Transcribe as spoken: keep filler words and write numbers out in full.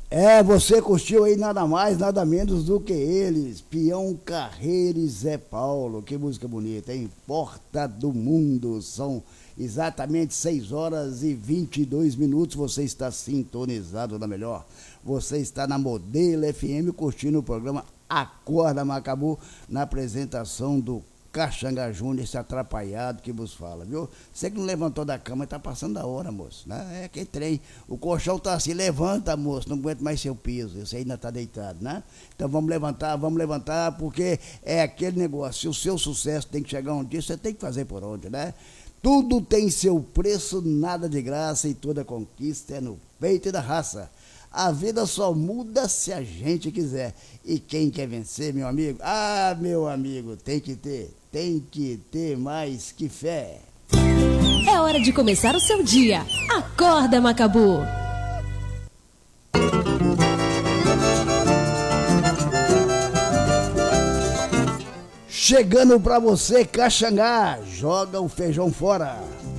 É, você curtiu aí nada mais, nada menos do que eles, Peão Carreiro e Zé Paulo. Que música bonita, hein? Porta do Mundo. São exatamente seis horas e vinte e dois minutos. Você está sintonizado na melhor. Você está na Modelo F M curtindo o programa Acorda Macabu, na apresentação do Caxanga Júnior, esse atrapalhado que vos fala, viu? Você que não levantou da cama, tá passando da hora, moço, né? É que trem, o colchão tá assim, levanta, moço, não aguento mais seu peso, você ainda tá deitado, né? Então vamos levantar, vamos levantar, porque é aquele negócio, o seu sucesso tem que chegar um dia, você tem que fazer por onde, né? Tudo tem seu preço, nada de graça e toda conquista é no peito da raça. A vida só muda se a gente quiser. E quem quer vencer, meu amigo? Ah, meu amigo, tem que ter, tem que ter mais que fé. É hora de começar o seu dia. Acorda, Macabu. Chegando pra você, Caxangá, joga o feijão fora.